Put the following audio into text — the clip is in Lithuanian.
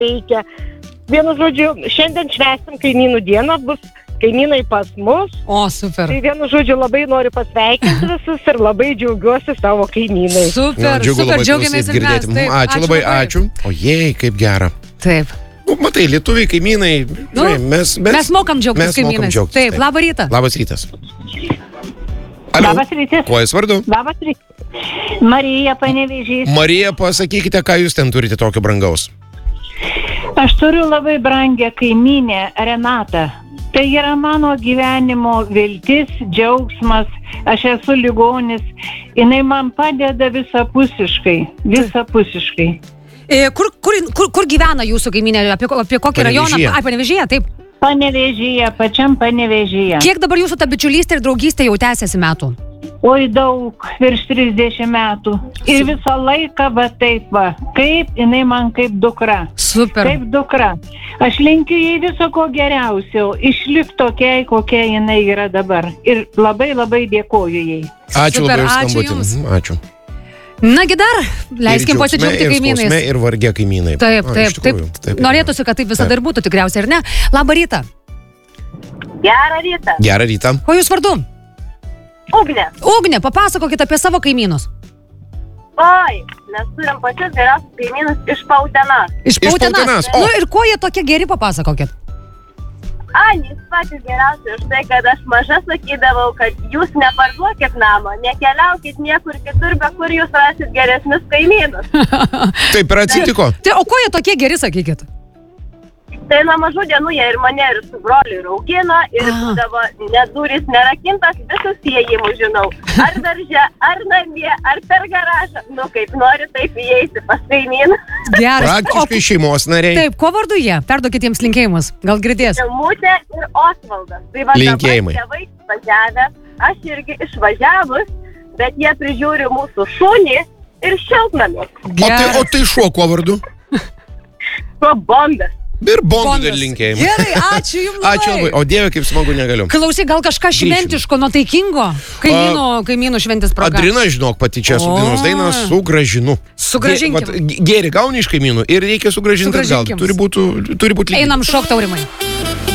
teikia. Vienu žodžiu, šiandien švęsim kaimynų dieną, bus kaimynai pas mus. O, super. Tai vienu žodžiu labai noriu pasveikinti visus ir labai džiaugiuosi savo kaimynais. Super, super, džiaugiamės ir mes. Taip, ačiū labai, ačiū. O jei, kaip gera. Taip. Nu, matai, lietuviai kaimynai, mes mokam džiaugtis kaimynais. Taip, labą rytą. Labas rytas. Alio. Labas rytas. Kuo jūs vardu? Labas rytas. Marija, Panevėžys. Marija, pasakykite, ką jūs ten turite tokio brangaus. Aš turiu labai brangę kaimynę Renatą. Tai yra mano gyvenimo viltis, džiaugsmas. Aš esu ligonis. Jinai man padeda visapusiškai. Visapusiškai. Kur gyvena jūsų kaimynė? Apie kokį rajoną? Panevėžyje, taip. Panevėžyje, pačiam Panevėžyje. Kiek dabar jūsų ta bičiulystė ir draugystė jau tęsiasi metų? Oi, daug, virš 30 metų. Ir visą laiką va taip va. Kaip jinai man kaip dukra. Super. Kaip dukra. Aš linkiu jai viso ko geriausio. Išlik tokiai, kokia jinai yra dabar. Ir labai labai dėkoju jai. Ačiū Super, labai už ačiū skambutį. jums. Ačiū. Nagi dar, leiskim pasidžiaugti kaimynais. Ir skausme, ir vargė kaimynai. Taip. Norėtųsi, kad taip visada ir būtų tikriausiai, ar ne? Labą rytą. Gerą rytą. Gerą rytą. Ko jūs vardu? Ugnė. Ugnė, papasakokite apie savo kaimynus. Oi, mes turim pačius geriausius kaimynus iš Pautenas. Iš Pautenas. Nu ir kuo jie tokie geri, papasakokit. Jis patys geriausiai už tai, kad aš maža sakydavau, kad jūs neparduokit namo, nekeliaukit niekur kitur, be kur jūs rasit geresnius kaimynus. Taip ir atsitiko. Tai o kuo jie tokie geri, sakykit? Tai nuo mažų dienų jie ir mane ir su broliu ir augino, ir būdavo net durys nerakintas, visus įėjimus žinau. Ar darže, ar namie, ar per garažą. Nu, kaip nori, taip įeisi pas kaimyną. Geras. Praktiškai šeimos nariai. Taip, ko vardu jie? Perduokit jiems linkėjimus. Gal girdės? Mūtė ir Osvaldas. Tai va linkėjimai. Dabar tėvai išvažiavę, aš irgi išvažiavus, bet jie prižiūri mūsų šunį ir šiltnamį. O tai šuo kuo vardu? Šuo Bondas. Ir Bondų dar linkėjimai. Gerai, ačiū jums labai. Ačiū labai. O Dieve, kaip smagu, negaliu. Klausyk, gal kažką šventiško, nuotaikingo? Kaimynų šventės proga. Adrina, žinok, pati čia su dainos dainą sugrąžinu. Sugrąžinkim. Gėri gauni iš kaimynų ir reikia sugrąžinti atgal. Turi būti. Einam šokt, Aurimai.